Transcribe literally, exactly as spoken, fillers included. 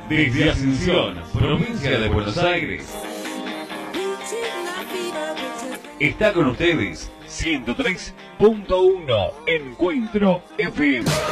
Desde Asunción, provincia de Buenos Aires, está con ustedes ciento tres punto uno Encuentro F M.